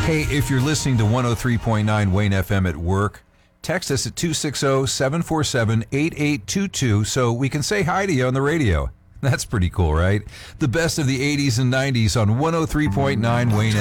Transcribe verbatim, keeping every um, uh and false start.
Hey, if you're listening to one oh three point nine Wayne F M at work, text us at two six zero, seven four seven, eight eight two two so we can say hi to you on the radio. That's pretty cool, right? The best of the eighties and nineties on one oh three point nine Wayne